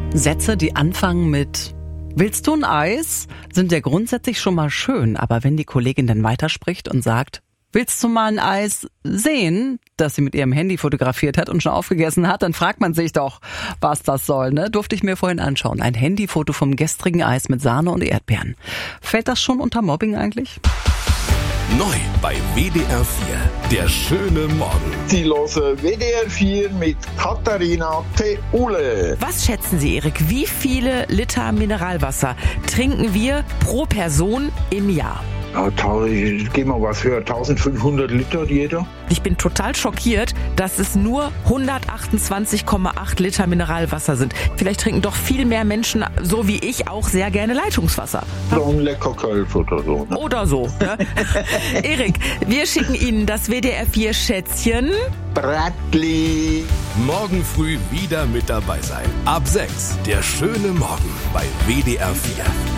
Sätze, die anfangen mit "Willst du ein Eis?" sind ja grundsätzlich schon mal schön, aber wenn die Kollegin dann weiterspricht und sagt "Willst du mal ein Eis sehen?", das sie mit ihrem Handy fotografiert hat und schon aufgegessen hat, dann fragt man sich doch, was das soll, ne? Durfte ich mir vorhin anschauen. Ein Handyfoto vom gestrigen Eis mit Sahne und Erdbeeren. Fällt das schon unter Mobbing eigentlich? Neu bei WDR 4, der schöne Morgen. Sie hören WDR 4 mit Katharina Theule. Was schätzen Sie, Erik? Wie viele Liter Mineralwasser trinken wir pro Person im Jahr? Ja, geh mal was höher, 1500 Liter jeder. Ich bin total schockiert, dass es nur 128,8 Liter Mineralwasser sind. Vielleicht trinken doch viel mehr Menschen, so wie ich, auch sehr gerne Leitungswasser. So ein lecker Kölsch oder so. Ne? Oder so. Ne? Erik, wir schicken Ihnen das WDR 4 Schätzchen. Bradley. Morgen früh wieder mit dabei sein. Ab 6, der schöne Morgen bei WDR 4.